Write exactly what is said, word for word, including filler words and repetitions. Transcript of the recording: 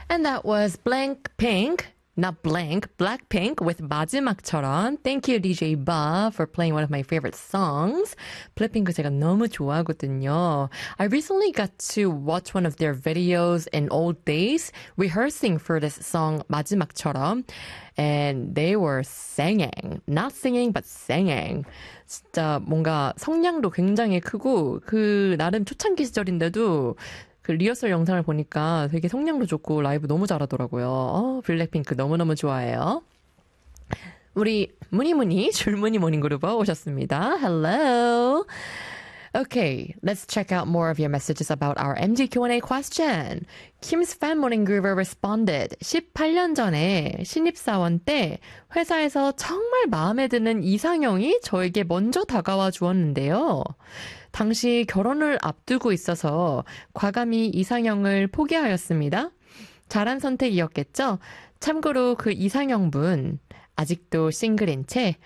And that was Blank Pink. Not blank, Blackpink with 마지막처럼. Thank you, 디제이 Ba, for playing one of my favorite songs. 블랙핑크 제가 너무 좋아하거든요. I recently got to watch one of their videos in old days, rehearsing for this song 마지막처럼. And they were singing. Not singing, but singing. 진짜 뭔가 성량도 굉장히 크고, 그 나름 초창기 시절인데도 그 리허설 영상을 보니까 되게 성량도 좋고 라이브 너무 잘하더라고요. 어, 블랙핑크 너무너무 좋아해요. 우리 무니무니 줄무니 모닝그룹 오셨습니다. Hello. Okay, let's check out more of your messages about our 엠지 Q and A question. Kim's fan morning groover responded. 십팔 년 전에 신입사원 때 회사에서 정말 마음에 드는 이상형이 저에게 먼저 다가와 주었는데요. 당시 결혼을 앞두고 있어서 과감히 이상형을 포기하였습니다. 잘한 선택이었겠죠? 참고로 그 이상형분 아직도 싱글인 채